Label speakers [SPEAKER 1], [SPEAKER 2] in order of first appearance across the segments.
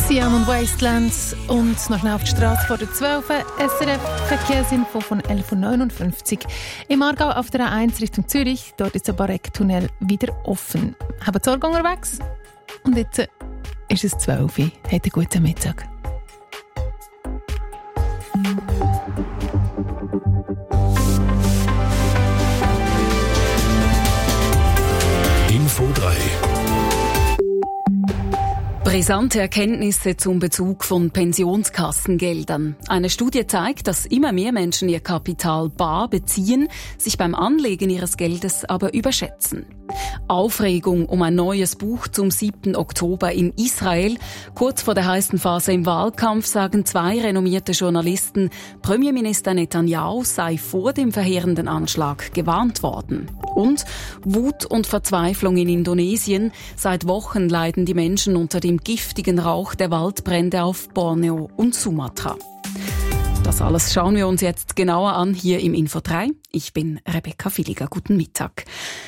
[SPEAKER 1] Siam und Wasteland und noch schnell auf die Straße vor der 12. SRF-Verkehrsinfo von 11.59 Uhr. Im Aargau auf der A1 Richtung Zürich, dort ist der Bareck-Tunnel wieder offen. Haben Sorge unterwegs? Und jetzt ist es 12 Uhr. Habt einen guten Mittag.
[SPEAKER 2] Info 3.
[SPEAKER 3] Brisante Erkenntnisse zum Bezug von Pensionskassengeldern. Eine Studie zeigt, dass immer mehr Menschen ihr Kapital bar beziehen, sich beim Anlegen ihres Geldes aber überschätzen. Aufregung um ein neues Buch zum 7. Oktober in Israel. Kurz vor der heißen Phase im Wahlkampf sagen zwei renommierte Journalisten, Premierminister Netanyahu sei vor dem verheerenden Anschlag gewarnt worden. Und Wut und Verzweiflung in Indonesien. Seit Wochen leiden die Menschen unter dem giftigen Rauch der Waldbrände auf Borneo und Sumatra. Das alles schauen wir uns jetzt genauer an hier im Info 3. Ich bin Rebecca Villiger. Guten Mittag.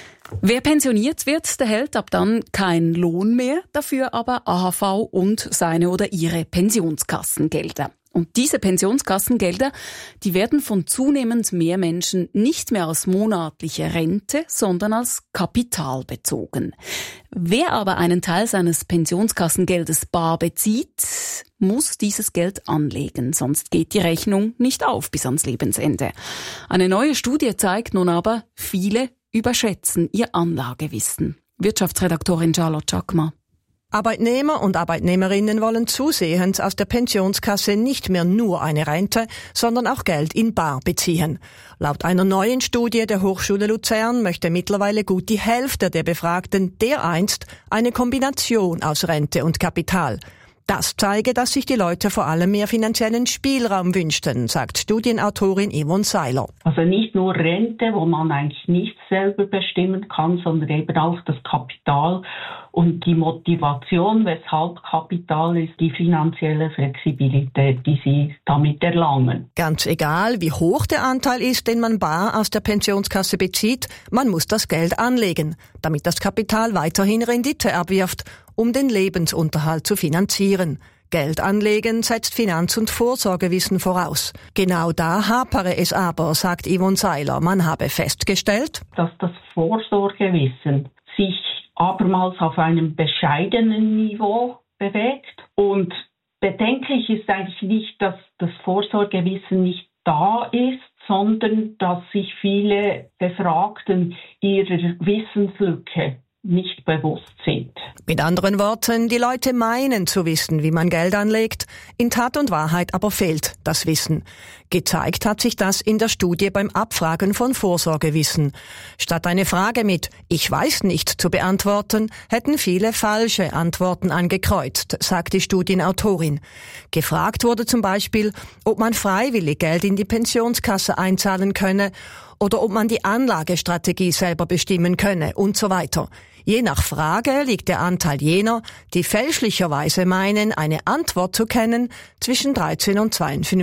[SPEAKER 3] Wer pensioniert wird, der hält ab dann keinen Lohn mehr, dafür aber AHV und seine oder ihre Pensionskassengelder. Und diese Pensionskassengelder, die werden von zunehmend mehr Menschen nicht mehr als monatliche Rente, sondern als Kapital bezogen. Wer aber einen Teil seines Pensionskassengeldes bar bezieht, muss dieses Geld anlegen, sonst geht die Rechnung nicht auf bis ans Lebensende. Eine neue Studie zeigt nun aber, viele überschätzen ihr Anlagewissen. Wirtschaftsredaktorin Charlotte Chakma.
[SPEAKER 4] Arbeitnehmer und Arbeitnehmerinnen wollen zusehends aus der Pensionskasse nicht mehr nur eine Rente, sondern auch Geld in bar beziehen. Laut einer neuen Studie der Hochschule Luzern möchte mittlerweile gut die Hälfte der Befragten dereinst eine Kombination aus Rente und Kapital. Das zeige, dass sich die Leute vor allem mehr finanziellen Spielraum wünschten, sagt Studienautorin Yvonne Seiler.
[SPEAKER 5] Also nicht nur Rente, wo man eigentlich nichts selber bestimmen kann, sondern eben auch das Kapital und die Motivation, weshalb Kapital ist, die finanzielle Flexibilität, die sie damit erlangen.
[SPEAKER 4] Ganz egal, wie hoch der Anteil ist, den man bar aus der Pensionskasse bezieht, man muss das Geld anlegen, damit das Kapital weiterhin Rendite abwirft, um den Lebensunterhalt zu finanzieren. Geld anlegen setzt Finanz- und Vorsorgewissen voraus. Genau da hapere es aber, sagt Yvonne Seiler. Man habe festgestellt,
[SPEAKER 5] dass das Vorsorgewissen sich abermals auf einem bescheidenen Niveau bewegt. Und bedenklich ist eigentlich nicht, dass das Vorsorgewissen nicht da ist, sondern dass sich viele Befragten ihrer Wissenslücke nicht bewusst sind.
[SPEAKER 4] Mit anderen Worten, die Leute meinen zu wissen, wie man Geld anlegt, in Tat und Wahrheit aber fehlt das Wissen. Gezeigt hat sich das in der Studie beim Abfragen von Vorsorgewissen. Statt eine Frage mit »Ich weiß nicht« zu beantworten, hätten viele falsche Antworten angekreuzt, sagt die Studienautorin. Gefragt wurde zum Beispiel, ob man freiwillig Geld in die Pensionskasse einzahlen könne oder ob man die Anlagestrategie selber bestimmen könne und so weiter. Je nach Frage liegt der Anteil jener, die fälschlicherweise meinen, eine Antwort zu kennen, zwischen 13 und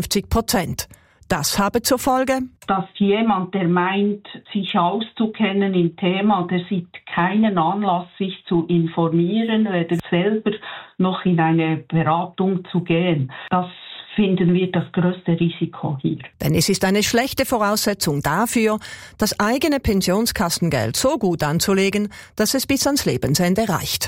[SPEAKER 4] 52%. Das habe zur Folge,
[SPEAKER 5] dass jemand, der meint, sich auszukennen im Thema, der sieht keinen Anlass, sich zu informieren, weder selber noch in eine Beratung zu gehen. Das finden wir das größte Risiko hier.
[SPEAKER 4] Denn es ist eine schlechte Voraussetzung dafür, das eigene Pensionskassengeld so gut anzulegen, dass es bis ans Lebensende reicht.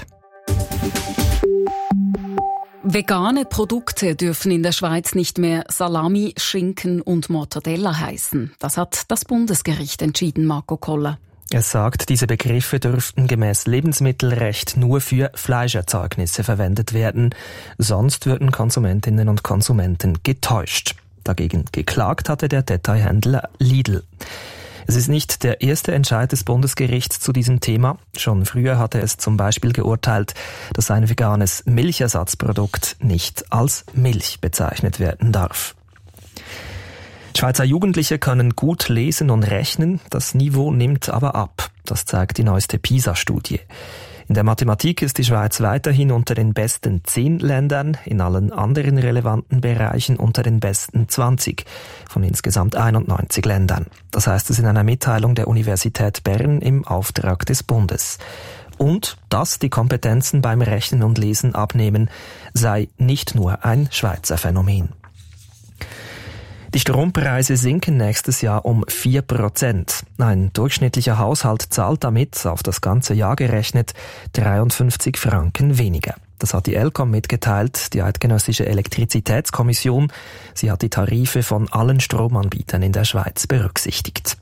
[SPEAKER 3] Vegane Produkte dürfen in der Schweiz nicht mehr Salami, Schinken und Mortadella heißen. Das hat das Bundesgericht entschieden, Marco Koller.
[SPEAKER 6] Es sagt, diese Begriffe dürften gemäß Lebensmittelrecht nur für Fleischerzeugnisse verwendet werden. Sonst würden Konsumentinnen und Konsumenten getäuscht. Dagegen geklagt hatte der Detailhändler Lidl. Es ist nicht der erste Entscheid des Bundesgerichts zu diesem Thema. Schon früher hatte es zum Beispiel geurteilt, dass ein veganes Milchersatzprodukt nicht als Milch bezeichnet werden darf. Schweizer Jugendliche können gut lesen und rechnen, das Niveau nimmt aber ab. Das zeigt die neueste PISA-Studie. In der Mathematik ist die Schweiz weiterhin unter den besten 10 Ländern, in allen anderen relevanten Bereichen unter den besten 20 von insgesamt 91 Ländern. Das heißt es in einer Mitteilung der Universität Bern im Auftrag des Bundes. und dass die Kompetenzen beim Rechnen und Lesen abnehmen, sei nicht nur ein Schweizer Phänomen. Die Strompreise sinken nächstes Jahr um 4%. Ein durchschnittlicher Haushalt zahlt damit, auf das ganze Jahr gerechnet, 53 Franken weniger. Das hat die ElCom mitgeteilt, die Eidgenössische Elektrizitätskommission. Sie hat die Tarife von allen Stromanbietern in der Schweiz berücksichtigt.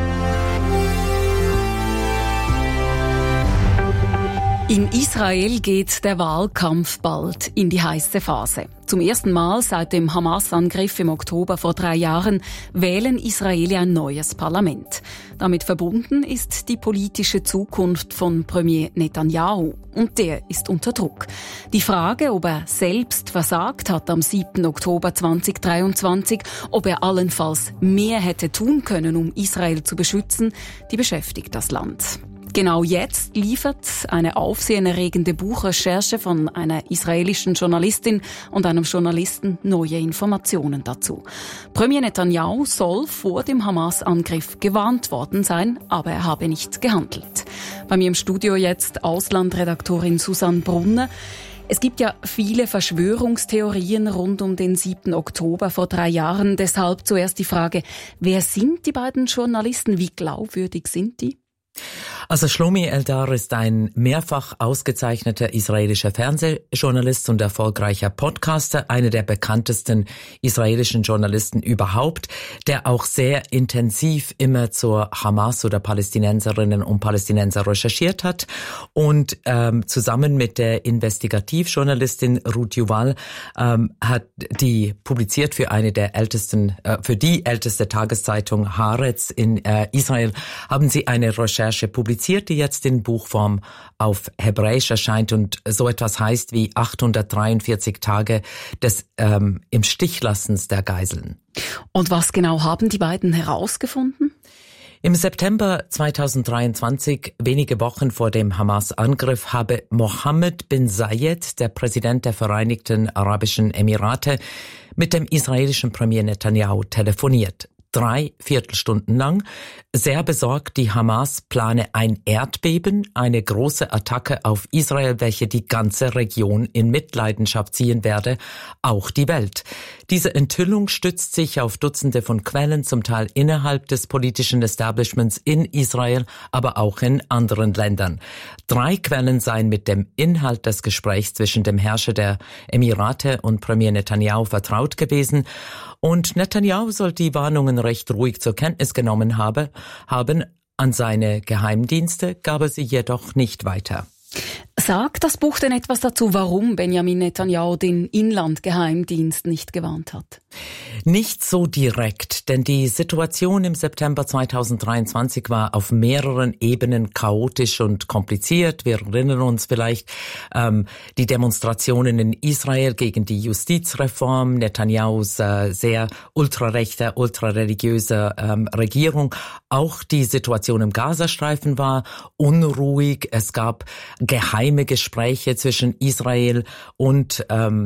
[SPEAKER 3] In Israel geht der Wahlkampf bald in die heiße Phase. Zum ersten Mal seit dem Hamas-Angriff im Oktober vor 3 Jahren wählen Israelis ein neues Parlament. Damit verbunden ist die politische Zukunft von Premier Netanyahu. Und der ist unter Druck. Die Frage, ob er selbst versagt hat am 7. Oktober 2023, ob er allenfalls mehr hätte tun können, um Israel zu beschützen, die beschäftigt das Land. Genau jetzt liefert eine aufsehenerregende Buchrecherche von einer israelischen Journalistin und einem Journalisten neue Informationen dazu. Premier Netanyahu soll vor dem Hamas-Angriff gewarnt worden sein, aber er habe nicht gehandelt. Bei mir im Studio jetzt Auslandredaktorin Susanne Brunner. Es gibt ja viele Verschwörungstheorien rund um den 7. Oktober vor 3 Jahren. Deshalb zuerst die Frage, wer sind die beiden Journalisten? Wie glaubwürdig sind die?
[SPEAKER 7] Also Shlomi Eldar ist ein mehrfach ausgezeichneter israelischer Fernsehjournalist und erfolgreicher Podcaster, einer der bekanntesten israelischen Journalisten überhaupt, der auch sehr intensiv immer zur Hamas oder Palästinenserinnen und Palästinenser recherchiert hat und zusammen mit der Investigativjournalistin Ruth Yuval hat die publiziert für eine der ältesten, für die älteste Tageszeitung Haaretz in Israel, haben sie eine Recherche publiziert, die jetzt in Buchform auf Hebräisch erscheint und so etwas heißt wie 843 Tage des im Stichlassens der Geiseln.
[SPEAKER 3] Und was genau haben die beiden herausgefunden?
[SPEAKER 7] Im September 2023, wenige Wochen vor dem Hamas-Angriff, habe Mohammed bin Zayed, der Präsident der Vereinigten Arabischen Emirate, mit dem israelischen Premier Netanyahu telefoniert. 3 Viertelstunden lang. Sehr besorgt, die Hamas plane ein Erdbeben, eine große Attacke auf Israel, welche die ganze Region in Mitleidenschaft ziehen werde, auch die Welt. Diese Enthüllung stützt sich auf Dutzende von Quellen, zum Teil innerhalb des politischen Establishments in Israel, aber auch in anderen Ländern. 3 Quellen seien mit dem Inhalt des Gesprächs zwischen dem Herrscher der Emirate und Premier Netanyahu vertraut gewesen. Und Netanyahu soll die Warnungen recht ruhig zur Kenntnis genommen haben. An seine Geheimdienste gab er sie jedoch nicht weiter.
[SPEAKER 3] Sagt das Buch denn etwas dazu, warum Benjamin Netanyahu den Inlandgeheimdienst nicht gewarnt hat?
[SPEAKER 7] Nicht so direkt, denn die Situation im September 2023 war auf mehreren Ebenen chaotisch und kompliziert. Wir erinnern uns vielleicht die Demonstrationen in Israel gegen die Justizreform, Netanyahus sehr ultrarechte, ultrareligiöse Regierung. Auch die Situation im Gazastreifen war unruhig. Es gab geheime Gespräche zwischen Israel und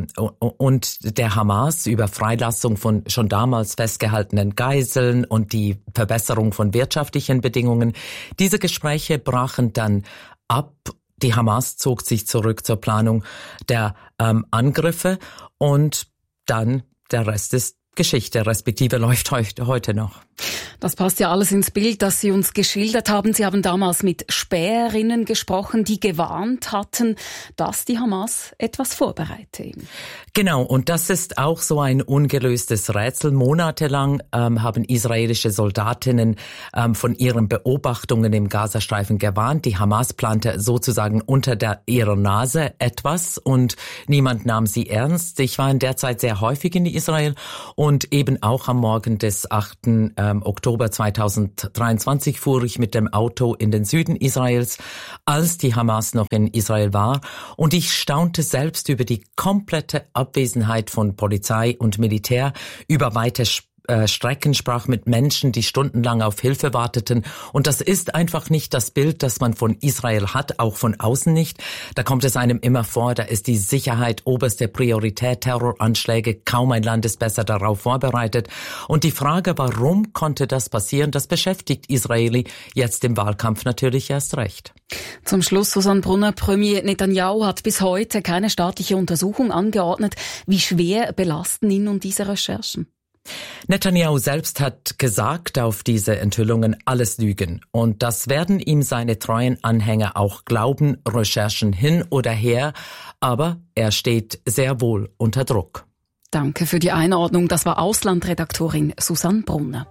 [SPEAKER 7] der Hamas über Freilassung von schon damals festgehaltenen Geiseln und die Verbesserung von wirtschaftlichen Bedingungen. Diese Gespräche brachen dann ab. Die Hamas zog sich zurück zur Planung der Angriffe und dann der Rest ist Geschichte, respektive läuft heute noch.
[SPEAKER 3] Das passt ja alles ins Bild, das Sie uns geschildert haben. Sie haben damals mit Späherinnen gesprochen, die gewarnt hatten, dass die Hamas etwas vorbereite.
[SPEAKER 7] Genau, und das ist auch so ein ungelöstes Rätsel. Monatelang haben israelische Soldatinnen von ihren Beobachtungen im Gazastreifen gewarnt. Die Hamas plante sozusagen unter ihrer Nase etwas und niemand nahm sie ernst. Ich war in der Zeit sehr häufig in Israel und eben auch am Morgen des 8. Oktober 2023 fuhr ich mit dem Auto in den Süden Israels, als die Hamas noch in Israel war. Und ich staunte selbst über die komplette Abwesenheit von Polizei und Militär über weite Strecken, sprach mit Menschen, die stundenlang auf Hilfe warteten. Und das ist einfach nicht das Bild, das man von Israel hat, auch von außen nicht. Da kommt es einem immer vor, da ist die Sicherheit oberste Priorität, Terroranschläge, kaum ein Land ist besser darauf vorbereitet. Und die Frage, warum konnte das passieren, das beschäftigt Israeli jetzt im Wahlkampf natürlich erst recht.
[SPEAKER 3] Zum Schluss, Susanne Brunner, Premier Netanyahu hat bis heute keine staatliche Untersuchung angeordnet. Wie schwer belasten ihn nun diese Recherchen?
[SPEAKER 7] Netanyahu selbst hat gesagt, auf diese Enthüllungen alles Lügen. Und das werden ihm seine treuen Anhänger auch glauben, Recherchen hin oder her. Aber er steht sehr wohl unter Druck.
[SPEAKER 3] Danke für die Einordnung. Das war Auslandredaktorin Susanne Brunner.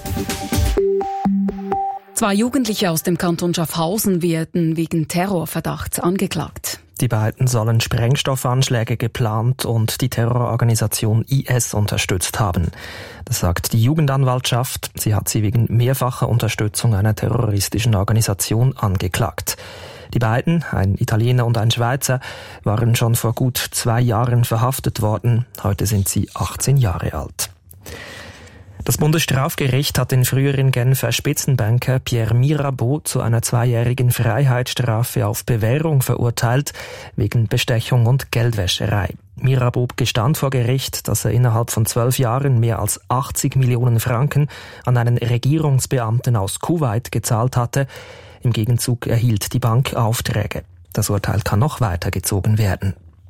[SPEAKER 3] 2 Jugendliche aus dem Kanton Schaffhausen werden wegen Terrorverdachts angeklagt.
[SPEAKER 6] Die beiden sollen Sprengstoffanschläge geplant und die Terrororganisation IS unterstützt haben. Das sagt die Jugendanwaltschaft. Sie hat sie wegen mehrfacher Unterstützung einer terroristischen Organisation angeklagt. Die beiden, ein Italiener und ein Schweizer, waren schon vor gut 2 Jahren verhaftet worden. Heute sind sie 18 Jahre alt. Das Bundesstrafgericht hat den früheren Genfer Spitzenbanker Pierre Mirabeau zu einer 2-jährigen Freiheitsstrafe auf Bewährung verurteilt, wegen Bestechung und Geldwäscherei. Mirabeau gestand vor Gericht, dass er innerhalb von 12 Jahren mehr als 80 Millionen Franken an einen Regierungsbeamten aus Kuwait gezahlt hatte. Im Gegenzug erhielt die Bank Aufträge. Das Urteil kann noch weitergezogen werden.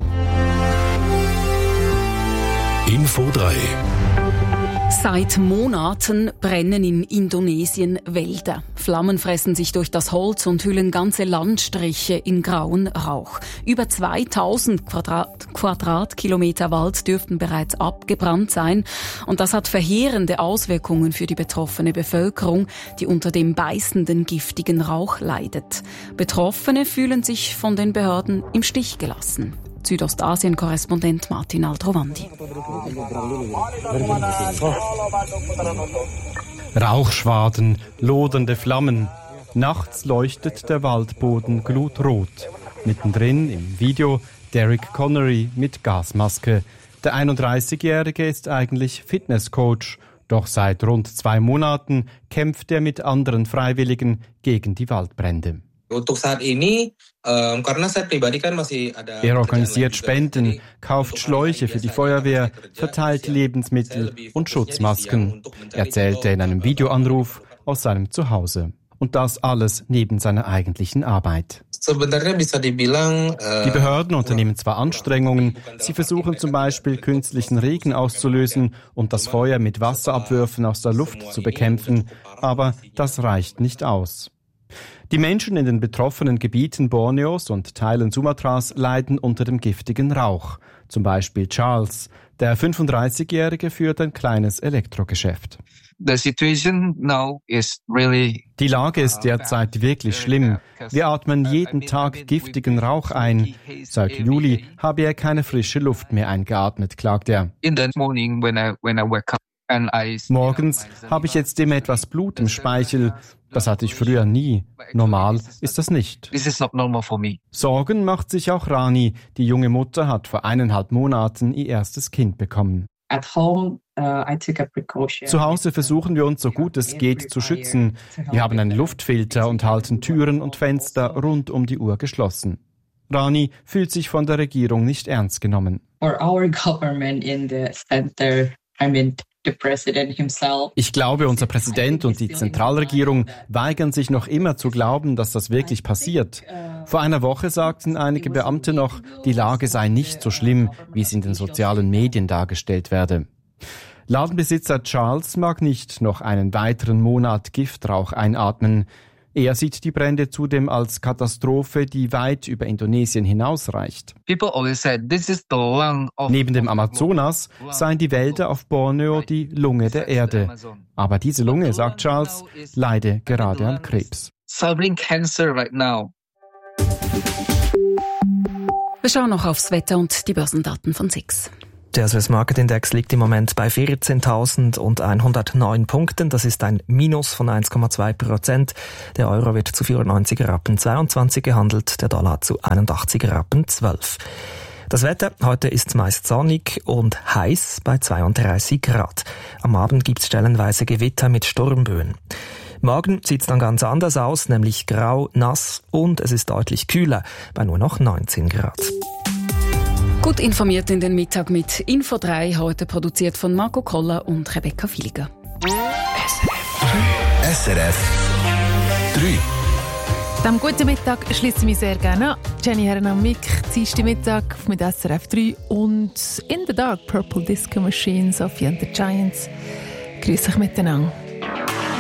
[SPEAKER 2] Info 3.
[SPEAKER 3] Seit Monaten brennen in Indonesien Wälder. Flammen fressen sich durch das Holz und hüllen ganze Landstriche in grauen Rauch. Über 2000 Quadratkilometer Wald dürften bereits abgebrannt sein. Und das hat verheerende Auswirkungen für die betroffene Bevölkerung, die unter dem beißenden, giftigen Rauch leidet. Betroffene fühlen sich von den Behörden im Stich gelassen. Südostasien-Korrespondent Martin Aldrovandi.
[SPEAKER 8] Rauchschwaden, lodernde Flammen. Nachts leuchtet der Waldboden glutrot. Mittendrin im Video Derek Connery mit Gasmaske. Der 31-Jährige ist eigentlich Fitnesscoach. Doch seit rund 2 Monaten kämpft er mit anderen Freiwilligen gegen die Waldbrände. Er organisiert Spenden, kauft Schläuche für die Feuerwehr, verteilt Lebensmittel und Schutzmasken, erzählte in einem Videoanruf aus seinem Zuhause. Und das alles neben seiner eigentlichen Arbeit. Die Behörden unternehmen zwar Anstrengungen, sie versuchen zum Beispiel künstlichen Regen auszulösen und das Feuer mit Wasserabwürfen aus der Luft zu bekämpfen, aber das reicht nicht aus. Die Menschen in den betroffenen Gebieten Borneos und Teilen Sumatras leiden unter dem giftigen Rauch. Zum Beispiel Charles, der 35-Jährige, führt ein kleines Elektrogeschäft. Die Lage ist derzeit wirklich schlimm. Wir atmen jeden Tag giftigen Rauch ein. Seit Juli habe er keine frische Luft mehr eingeatmet, klagt er. Morgens habe ich jetzt immer etwas Blut im Speichel. Das hatte ich früher nie. Normal ist das nicht. Sorgen macht sich auch Rani. Die junge Mutter hat vor 1,5 Monaten ihr erstes Kind bekommen. Zu Hause versuchen wir uns so gut es geht zu schützen. Wir haben einen Luftfilter und halten Türen und Fenster rund um die Uhr geschlossen. Rani fühlt sich von der Regierung nicht ernst genommen. Ich glaube, unser Präsident und die Zentralregierung weigern sich noch immer zu glauben, dass das wirklich passiert. Vor einer Woche sagten einige Beamte noch, die Lage sei nicht so schlimm, wie es in den sozialen Medien dargestellt werde. Ladenbesitzer Charles mag nicht noch einen weiteren Monat Giftrauch einatmen. Er sieht die Brände zudem als Katastrophe, die weit über Indonesien hinausreicht. Neben dem Amazonas seien die Wälder auf Borneo die Lunge der Erde. Aber diese Lunge, sagt Charles, leide gerade an Krebs.
[SPEAKER 3] Wir schauen noch aufs Wetter und die Börsendaten von SIX.
[SPEAKER 6] Der Swiss Market Index liegt im Moment bei 14.109 Punkten. Das ist ein Minus von 1,2%. Der Euro wird zu 94,22 Rappen gehandelt, der Dollar zu 81,12 Rappen. Das Wetter, heute ist es meist sonnig und heiß bei 32 Grad. Am Abend gibt es stellenweise Gewitter mit Sturmböen. Morgen sieht es dann ganz anders aus, nämlich grau, nass und es ist deutlich kühler, bei nur noch 19 Grad.
[SPEAKER 3] Gut informiert in den Mittag mit Info 3, heute produziert von Marco Koller und Rebecca Filiger.
[SPEAKER 2] SRF 3.
[SPEAKER 1] Am guten Mittag schließe ich mich sehr gerne an. Jenny Herrenamik, Dienstag Mittag mit SRF 3 und In the Dark, Purple Disco Machine, Sophie and the Giants. Grüß euch miteinander.